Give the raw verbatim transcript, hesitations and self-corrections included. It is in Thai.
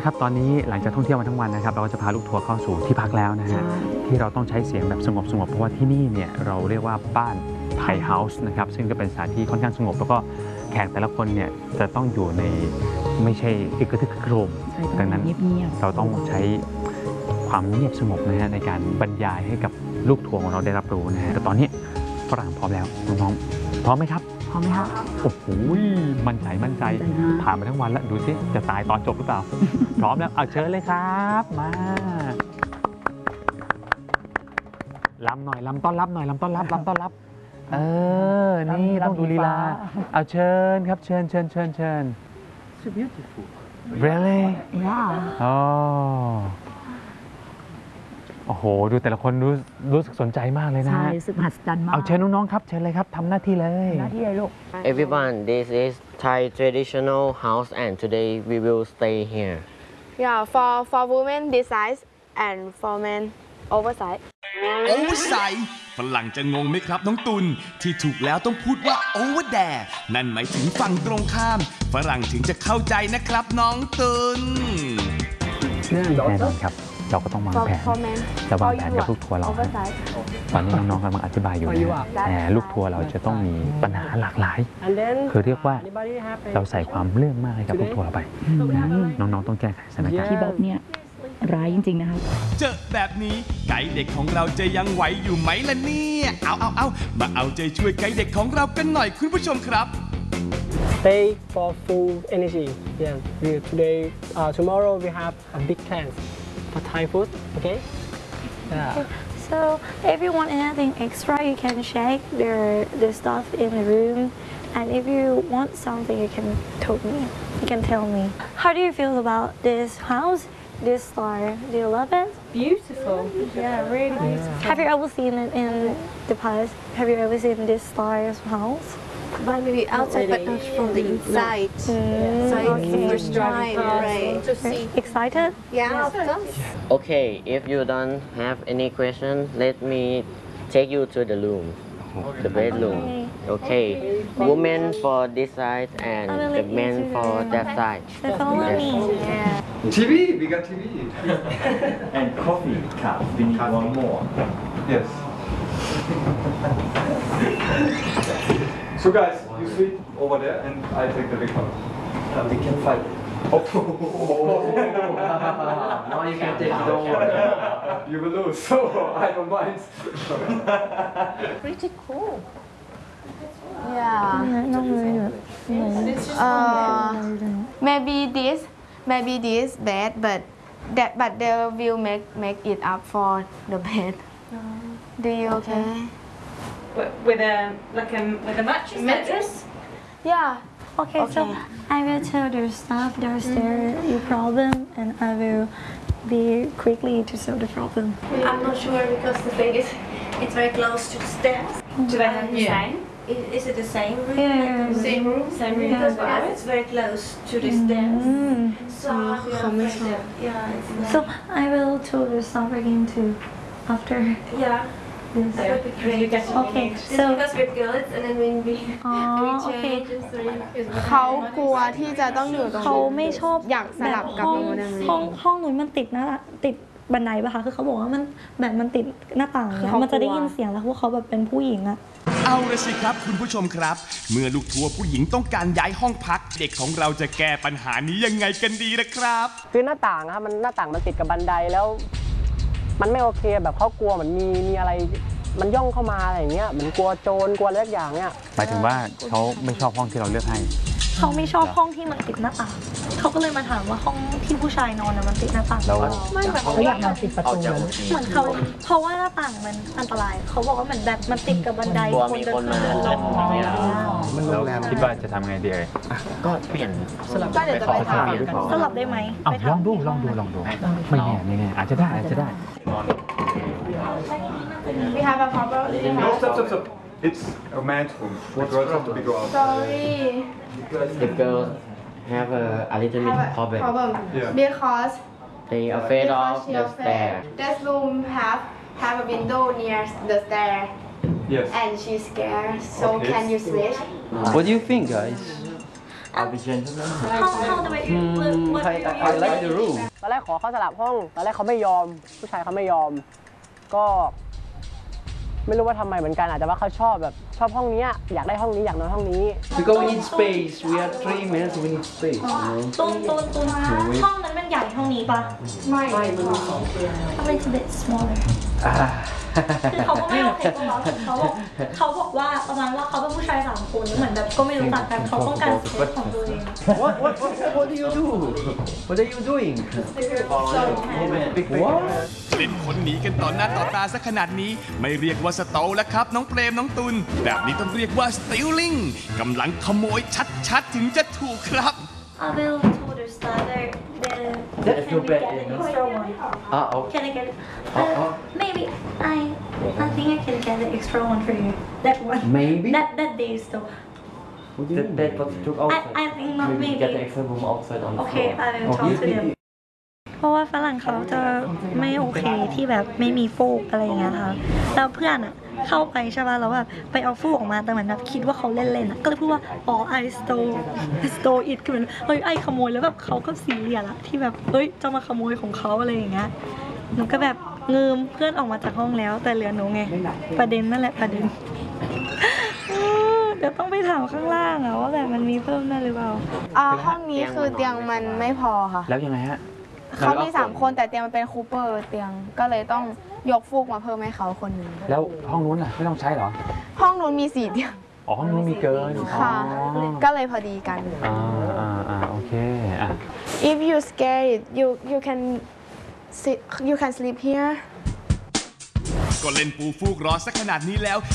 ครับตอนนี้หลังจากท่องเที่ยวมาทั้งวันนะครับเราก็จะพาลูกทัวร์เข้าสู่ที่พักแล้วนะฮะที่เราต้องใช้เสียงแบบสงบสงบเพราะว่าที่นี่เนี่ยเราเรียกว่าบ้านไทยเฮาส์นะครับซึ่งก็เป็นสถานที่ค่อนข้างสงบแล้วก็แขกแต่ละคนเนี่ยจะต้องอยู่ในไม่ใช่อึกกระทึกครึกโครมดังนั้นเราต้องใช้ความเงียบสงบนะฮะในการบรรยายให้กับลูกทัวร์ของเราได้รับรู้นะฮะแต่ตอนนี้ฝรั่งพร้อมแล้วน้องๆพร้อมไหมครับพร้อมไหมครับโอ้โหมั่นใจมั่นใจผ่านมาทั้งวันแล้วดูสิจะตายตอนจบหรือเปล่า พร้อมแล้วเอาเชิญเลยครับมาลำหน่อยลำต้อนรับหน่อยลำต้อนรับลำต้อนรับเออนี่ต้องดูลีลาเอาเชิญครับเชิญเชิญเชิญเชิญ So beautiful really yeah อ๋อโอ้โหดูแต่ละคนรู้รู้สึกสนใจมากเลยนะใช่รู้สึกมหัศจรรย์มากเอาเชิญน้องๆครับเชิญเลยครับทำหน้าที่เลยหน้าที่เลยลูก Everyone, this is Thai traditional house and today we will stay here. Yeah, for for women this size and for men oversize. Oversize ฝรั่งจะงงไหมครับน้องตุลที่ถูกแล้วต้องพูดว่า over there นั่นหมายถึงฝั่งตรงข้ามฝรั่งถึงจะเข้าใจนะครับน้องตุลแน่นอนครับเราก็ต้องวางแผนจะวางแผนกับลูกทัวร์เราตอนนี้น้องๆกำลังอธิบายอยู่นะแต่ลูกทัวร์เราจะต้องมีปัญหาหลากหลายคือเรียกว่าเราใส่ความเรื่องมากให้กับลูกทัวร์เราไปน้องๆต้องแก้ไขสถานการณ์ที่บอกเนี่ยร้ายจริงๆนะครับเจอแบบนี้ไกด์เด็กของเราจะยังไหวอยู่ไหมล่ะเนี่ยเอาเอาเอามาเอาใจช่วยไกด์เด็กของเรากันหน่อยคุณผู้ชมครับ Stay for full energy. Yeah. We today, uh, tomorrow we have a big plan for Thai food. Okay. Yeah. Okay. So if you want anything extra, you can check the the stuff in the room, and if you want something, you can tell me. You can tell me. How do you feel about this house? This star? Do you love it? Beautiful. Yeah, really beautiful. Have you ever seen it in the past? Have you ever seen this star's house? But maybe outside, but not from the inside. Mm, so it's the okay. first time, right? To see. Excited? Yeah, of course. Okay, if you don't have any question, let me take you to the room, the bedroom. Okay, women for this side and the men for that side. So follow me. Yeah. T V, we got T V. And coffee cup, we need one more. Yes. So guys, you sleep over there and I take the big one. Uh, we can fight. Oh. No, you can take it, don't worry. You will lose, so I don't mind. Pretty cool. Yeah. No, no, no. Uh, maybe this, maybe this bed, but that but they will make make it up for the bed. Do you okay? With a like a like a mattress. Mattress? Yeah. Okay, okay, so I will tell the staff downstairs mm-hmm. your problem, and I will be quickly to solve the problem. I'm not sure because the thing is, it's very close to the stairs. Do they have the yeah. same? Is, is it the same room? Yeah. Like same room? Same room. Because yeah. it's very close to the stairs. Mm. So I feel like that. Yeah. It's nice. So I will tell the staff again too, after. Yeah. Yes. That would be great. Okay, Just so because we're girls and then when we we change okay. and so เขากลัวที่จะต้องอยู่ตรงเขาไม่ชอบอยากสลับกับห้องตรงนั้นห้องห้องนู้นมันติดหน้าติดบันไดปะคะคือเขาบอกว่ามันแบบมันติดหน้าต่างเนี่ยมันจะได้ยินเสียงแล้วพวกเขาแบบเป็นผู้หญิงอะเอาละสิครับคุณผู้ชมครับ เมื่อลูกทัวร์ผู้หญิงต้องการย้ายห้องพักเด็กของเราจะแก้ปัญหานี้ยังไงกันดีนะครับคือหน้าต่างครับมันหน้าต่างมันติดกับบันไดแล้ว มันไม่โอเคแบบเขากลัวเหมือนมีมีอะไรมันย่องเข้ามาอะไรอย่างเงี้ยเหมือนกลัวโจรกลัวอะไรอย่างเงี้ยหมายถึงว่าเขาไม่ชอบห้องที่เราเลือกให้เขาไม่ชอบห้องที่มันติดหน้าต่างเขาก็เลยมาถามว่าห้องที่ผู้ชายนอนน่ะมันติดหน้าต่างแล้วไม่แบบเขาอยากนอนติดประตูเหมือนเขาเพราะว่าหน้าต่างมันอันตรายเขาบอกว่าเหมือนแบบมันติดกับบันไดคนเดินมาลงแล้วคิดว่าจะทำไงดีเลยก็เปลี่ยนสลับก็เดี๋ยวจะไปถามสลับได้ไหมลองดูลองดูลองดูไม่แน่ไม่แน่อาจจะได้อาจจะได้ We have a problem. No, stop, stop, stop. It's a man's room. The girls have to be go out. Sorry. The girls have a, a little bit problem. Problem. Yeah. Because they afraid of the stair. This room have have a window near the stair. Yes. And she's scared. So Okay. can you switch? What do you think, guys? I'll be gentleman. How how do I what what I, I like the room. ตอนแรกขอเขาสลับห้อง ตอนแรกเขาไม่ยอม ผู้ชายเขาไม่ยอม ก็ไม่รู้ว่าทำไมเหมือนกันอาจจะว่าเขาชอบแบบชอบห้องนี้อยากได้ห้องนี้อยากนอนห้องนี้ Because we need space. We have three men, so we need space. ตูนตูนตูนห้องนั้นมันใหญ่ห้องนี้ปะไม่ไม่มันมีสองเตียง A little bit smaller คือเขาก็ไม่โอเคกับเราเขาบอกเขาบอกว่าประมาณว่าเขาเป็นผู้ชายสามคนเหมือนแบบก็ไม่รู้จักกันเขาต้องการสเปซของตัวเอง What, what, what, what do you do? What are you doing? What? เล่นคนหนีกันต่อหน้าต่อตาซะขนาดนี้ ไม่เรียกว่าสโตลแล้วครับ น้องเปรมน้องตุลแบบนี้ต้องเรียกว่า stealing กำลังขโมยชัดๆถึงจะถูกครับ I will told her father then That's can your we bed, get you an know? extra one Ah, okay. Can I get it Uh, uh, uh. maybe I I think I can get the extra one for you that one Maybe? that that day still That, that was took outside. I think not Maybe maybe get the extra room outside on the Okay floor. I will talk to them เพราะว่าฝรั่งเขาจะไม่โอเคที่แบบไม่มีฟูกอะไรอย่างเงี้ยค่ะแล้วเพื่อนอ่ะเข้าไปใช่ป่ะแล้วแบบไปเอาฟูกออกมาแต่เหมือนแบบคิดว่าเขาเล่นๆอ่ะก็เลยพูดว่าอ๋อ I stole I stole it คือเหมือนเฮ้ยไอขโมยแล้วแบบเขาก็ซีเรียสอะที่แบบเฮ้ยจะมาขโมยของเขาอะไรอย่างเงี้ยหนูก็แบบเงิมเพื่อนออกมาจากห้องแล้วแต่เหลือหนูไงประเด็นนั่นแหละประเด็นเดี๋ยวต้องไปถามข้างล่างอะว่าแบบมันมีเพิ่มได้หรือเปล่าอ่าห้องนี้คือเตียงมันไม่พอค่ะแล้วยังไงฮะเขามีสามคนแต่เตียงมันเป็นคูเปอร์เตียงก็เลยต้องยกฟูกมาเพิ่มให้เขาคนหนึ่งแล้วห้องนู้นล่ะไม่ต้องใช้เหรอห้องนู้นมีสี่เตียงอ๋อห้องนู้นมีเกินค่ะอ๋อก็เลยพอดีกันอ่าอ่าอ่าโอเคอ่ะ If you scared you you can sit you can sleep here ก็เล่นปูฟูกรอสักขนาดนี้แล้ว